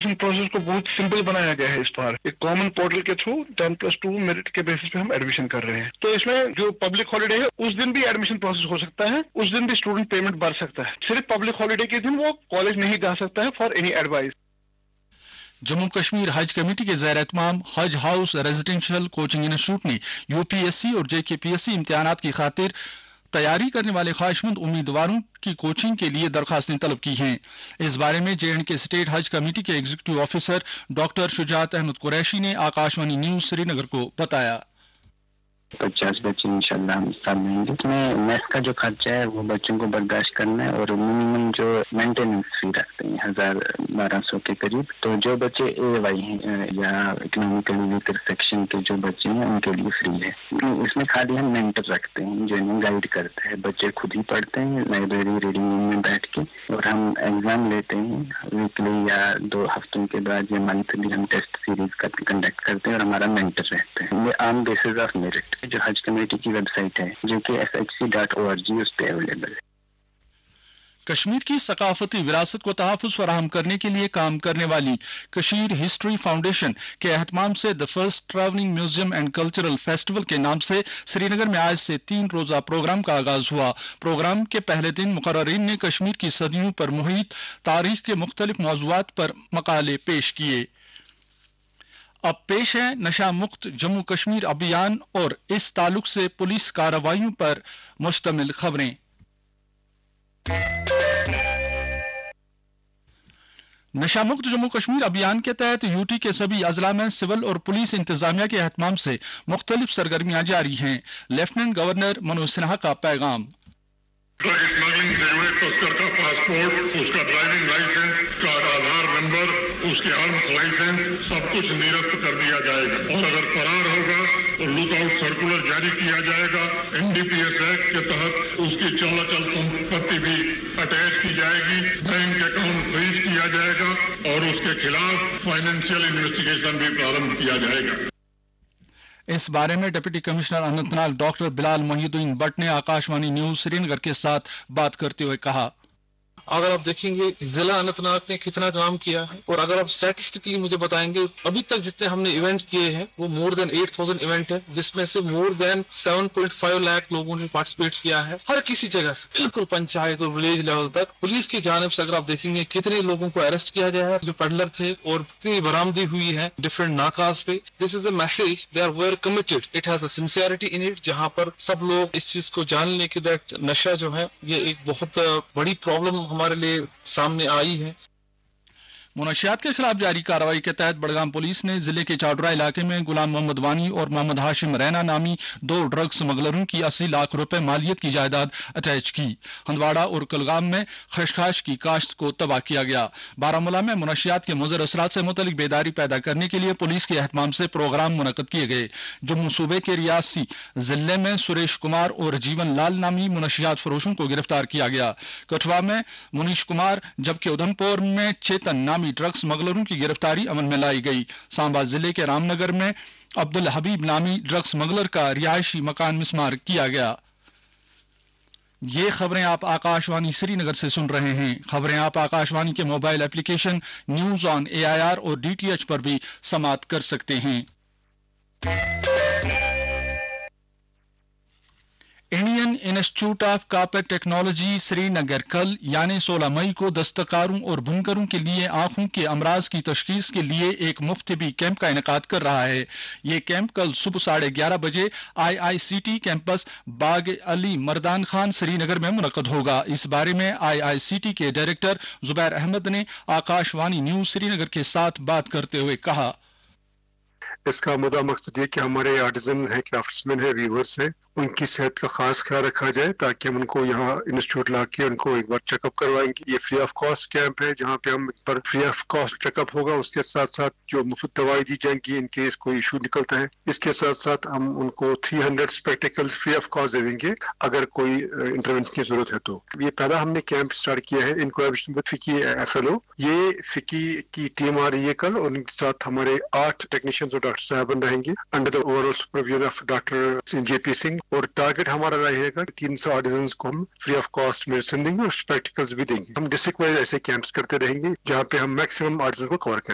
Admission process को बहुत simple बनाया गया है इस बार। एक कॉमन पोर्टल के थ्रू 10+2 मेरिट के बेसिस पे हम एडमिशन कर रहे हैं। तो इसमें जो पब्लिक हॉलीडे है उस दिन भी एडमिशन प्रोसेस हो सकता है, उस दिन भी स्टूडेंट पेमेंट भर सकता है। सिर्फ पब्लिक हॉलीडे के दिन वो कॉलेज नहीं जा सकता है for any advice. Jammu Kashmir हज कमेटी के ज़ेर एहतमाम हज हाउस रेजिडेंशियल कोचिंग इंस्टीट्यूट ने यूपीएससी और जेकेपीएससी इम्तिहानात की खातिर तैयारी करने वाले ख्वाहिशमंद उम्मीदवारों की कोचिंग के लिए दरखास्तें तलब की हैं। इस बारे में JNK स्टेट हज कमेटी के executive officer doctor Shujaat Ahmad Qureshi ने आकाशवाणी न्यूज श्रीनगर को बताया। 50 बच्चे इंशाल्लाह हम हिस्सा लेंगे। इसमें मेस का जो खर्चा है वो बच्चों को बर्दाश्त करना है और मिनिमम जो मेंटेनेंस फी रखते हैं 1000-1200 के करीब। तो जो बच्चे AY हैं या इकोनॉमिकली वीकर सेक्शन के जो बच्चे हैं उनके लिए फ्री है। इसमें खाली हम मेंटर रखते हैं जो इन्हें गाइड करता है। बच्चे खुद ही पढ़ते हैं लाइब्रेरी रीडिंग रूम में बैठ के, और हम एग्जाम लेते हैं वीकली या 2 हफ्तों के बाद या मंथली हम टेस्ट सीरीज का कंडक्ट करते हैं और हमारा मेंटर रहता है। ये आम बेसिस ऑफ मेरिट जो हज कमेटी की वेबसाइट है जो कि shc.org उस पे अवेलेबल है। कश्मीर की सकाफती विरासत को तहफ़्फ़ुज़ फराहम करने के लिए काम करने वाली कशीर हिस्ट्री फाउंडेशन के एहतमाम से the first travelling museum and cultural festival के नाम से श्रीनगर में आज से 3 रोज़ा प्रोग्राम का आगाज हुआ। प्रोग्राम के पहले दिन मुक़र्ररीन ने कश्मीर की सदियों पर मुहित तारीख के मुख्तलिफ मौज़ूआत पर मकाले पेश किए। अब पेश है नशा मुक्त जम्मू कश्मीर अभियान और इस ताल्लुक से पुलिस कार्रवाइयों पर मुश्तमिल खबरें। नशा मुक्त जम्मू कश्मीर अभियान के तहत यूटी के सभी अजला में सिविल और पुलिस इंतजामिया के एहतमाम से मुख्तलिफ सरगर्मियां जारी हैं। लेफ्टिनेंट गवर्नर मनोज सिन्हा का पैगाम। ड्रग स्मगलिंग से जुड़े तस्कर का पासपोर्ट, उसका ड्राइविंग लाइसेंस, उसका आधार नंबर, उसके आर्म्स लाइसेंस सब कुछ निरस्त कर दिया जाएगा और अगर फरार होगा तो लुकआउट सर्कुलर जारी किया जाएगा। NDPS एक्ट के तहत उसकी चलाचल संपत्ति भी अटैच की जाएगी, बैंक अकाउंट फ्रीज किया जाएगा और उसके खिलाफ फाइनेंशियल इन्वेस्टिगेशन भी प्रारंभ किया जाएगा। इस बारे में deputy commissioner Anantnag doctor Bilal Mohiuddin Bhatt ने आकाशवाणी न्यूज श्रीनगर के साथ बात करते हुए कहा, अगर आप देखेंगे जिला अनंतनाग ने कितना काम किया है और अगर आप स्टैटिस्टिकली मुझे बताएंगे अभी तक जितने हमने इवेंट किए हैं वो मोर देन 8000 इवेंट है, जिसमें से मोर देन 7.5 लाख लोगों ने पार्टिसिपेट किया है। हर किसी जगह से बिल्कुल पंचायत और विलेज लेवल तक पुलिस की जानिब से अगर आप देखेंगे कितने लोगों को अरेस्ट किया गया है जो पेडलर थे और कितनी बरामदी हुई है डिफरेंट नाकाज पे। This is a message they are very committed, it has a sincerity in it, जहाँ पर सब लोग इस चीज को जान लें कि दैट नशा जो है ये एक बहुत बड़ी प्रॉब्लम हमारे लिए सामने आई है। मुनशियात के खिलाफ जारी कार्रवाई के तहत बड़गाम पुलिस ने जिले के चाडरा इलाके में गुलाम मोहम्मद वानी और मोहम्मद हाशिम रैना नामी 2 ड्रग स्मगलरों की 80 लाख रुपए मालियत की जायदाद अटैच की। हंदवाड़ा और कुलगाम में खशखाश की काश्त को तबाह किया गया। बारामूला में मुनशियात के मुज़र असरात से मुतल्लिक बेदारी पैदा करने के लिए पुलिस के एहतमाम से प्रोग्राम मुनक्कद किए गए। जम्मू सूबे के रियासी जिले में सुरेश कुमार और जीवन लाल नामी मुनशियात फरोशों को गिरफ्तार किया गया। कठुआ में मुनीश कुमार जबकि उधमपुर में चेतन नामी ड्रग स्मगलरों की गिरफ्तारी अमल में लाई गई। सांबा जिले के रामनगर में अब्दुल हबीब नामी ड्रग स्मगलर का रिहायशी मकान मिसमार किया गया। ये खबरें आप आकाशवाणी श्रीनगर से सुन रहे हैं। खबरें आप आकाशवाणी के mobile application news on AIR और DTH पर भी समाअत कर सकते हैं। Indian institute of carpet technology Srinagar कल यानी 16 मई को दस्तकारों और बुनकरों के लिए आंखों के अमराज की तशखीस के लिए एक मुफ्त भी कैंप का इनेकाद कर रहा है। ये कैंप कल सुबह 11:30 बजे IICT कैंपस बाग अली मर्दान खान श्रीनगर में मुनक्कद होगा। इस बारे में IICT के डायरेक्टर जुबैर अहमद ने आकाशवाणी न्यूज श्रीनगर के साथ बात करते हुए कहा, इसका मुद्दा मकसद ये कि हमारे आर्टिजन है, क्राफ्ट्समैन है, वीवर्स है, उनकी सेहत का खास ख्याल रखा जाए ताकि हम उनको यहाँ इंस्टीट्यूट ला के उनको एक बार चेकअप करवाएंगे। ये फ्री ऑफ कॉस्ट कैंप है जहाँ पे हम पर फ्री ऑफ कॉस्ट चेकअप होगा। उसके साथ साथ जो मुफ्त दवाई दी जाएंगी इन केस कोई इशू निकलता है। इसके साथ साथ हम उनको 300 स्पेक्टिकल्स फ्री ऑफ कॉस्ट दे देंगे अगर कोई इंटरवेंशन की जरूरत है तो। ये पहला हमने कैंप स्टार्ट किया है इन कोलैबोरेशन विद फिकी FLO। ये फिकी की टीम आ रही है कल और उनके साथ हमारे 8 टेक्नीशियंस और डॉक्टर साहब रहेंगे under the overall supervision of doctor JP Singh. और टारगेट हमारा रहेगा 300 आर्टिजन्स को हम फ्री ऑफ कॉस्ट मेडिसिन देंगे और स्पेक्टिकल्स भी देंगे। हम डिस्ट्रिक्ट वाइज ऐसे कैंप्स करते रहेंगे जहाँ पे हम मैक्सिमम आर्टिजन को कवर करें।